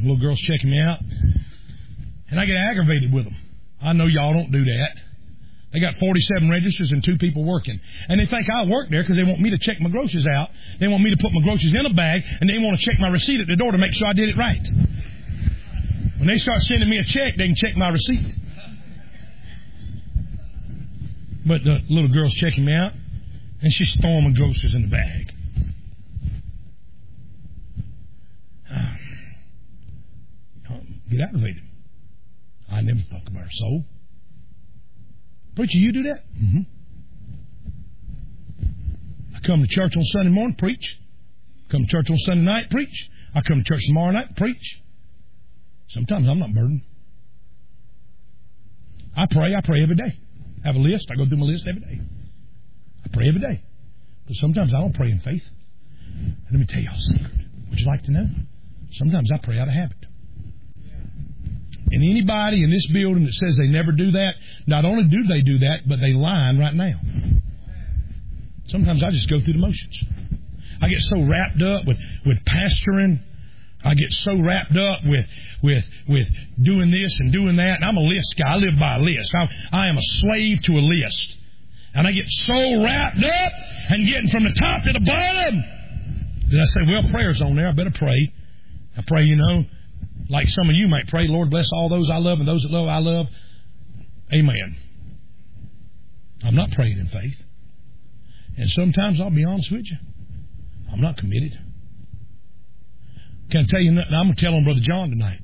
little girl's checking me out, and I get aggravated with them. I know y'all don't do that. They got 47 registers and 2 people working. And they think I work there because they want me to check my groceries out. They want me to put my groceries in a bag, and they want to check my receipt at the door to make sure I did it right. When they start sending me a check, they can check my receipt. But the little girl's checking me out, and she's throwing my groceries in the bag. Get aggravated. I never talk about her soul. Preacher, you do that? Mm-hmm. I come to church on Sunday morning, preach. Come to church on Sunday night, preach. I come to church tomorrow night, preach. Sometimes I'm not burdened. I pray every day. I have a list. I go through my list every day. I pray every day. But sometimes I don't pray in faith. And let me tell you a secret. Would you like to know? Sometimes I pray out of habit. And anybody in this building that says they never do that, not only do they do that, but they lying right now. Sometimes I just go through the motions. I get so wrapped up with pastoring. I get so wrapped up with doing this and doing that. And I'm a list guy. I live by a list. I am a slave to a list. And I get so wrapped up and getting from the top to the bottom that I say, well, prayer's on there. I better pray. I pray, like some of you might pray, Lord, bless all those I love and those that love I love. Amen. I'm not praying in faith. And sometimes, I'll be honest with you, I'm not committed. Can I tell you nothing? I'm going to tell on Brother John tonight.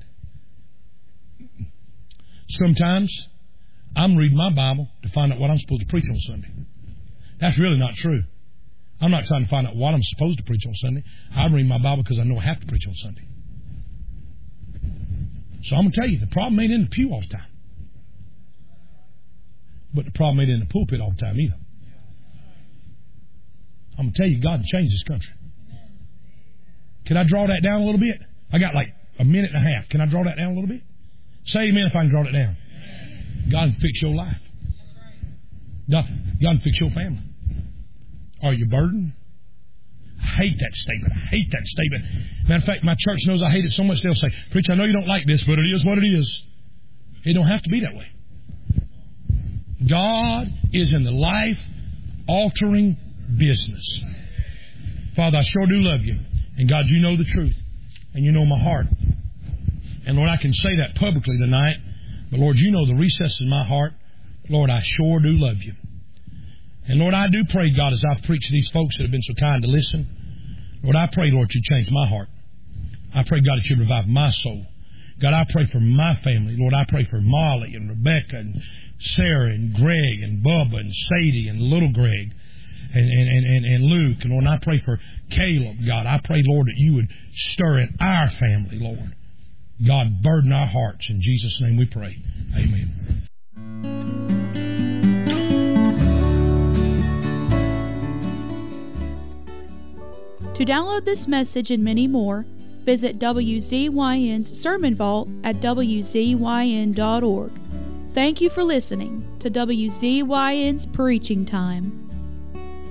Sometimes I'm reading my Bible to find out what I'm supposed to preach on Sunday. That's really not true. I'm not trying to find out what I'm supposed to preach on Sunday. I'm reading my Bible because I know I have to preach on Sunday. So I'm going to tell you, the problem ain't in the pew all the time. But the problem ain't in the pulpit all the time either. I'm going to tell you, God can change this country. Can I draw that down a little bit? I got like a minute and a half. Can I draw that down a little bit? Say amen if I can draw that down. God can fix your life. God can fix your family. Are you burdened? I hate that statement. I hate that statement. Matter of fact, my church knows I hate it so much they'll say, Preacher, I know you don't like this, but it is what it is. It don't have to be that way. God is in the life-altering business. Father, I sure do love you. And God, you know the truth. And you know my heart. And Lord, I can say that publicly tonight. But Lord, you know the recesses of my heart. Lord, I sure do love you. And Lord, I do pray, God, as I've preached to these folks that have been so kind to listen, Lord, I pray, Lord, you change my heart. I pray, God, that you revive my soul. God, I pray for my family. Lord, I pray for Molly and Rebecca and Sarah and Greg and Bubba and Sadie and little Greg and Luke. And Lord, I pray for Caleb, God. I pray, Lord, that you would stir in our family, Lord. God, burden our hearts. In Jesus' name we pray. Amen. To download this message and many more, visit WZYN's Sermon Vault at WZYN.org. Thank you for listening to WZYN's Preaching Time.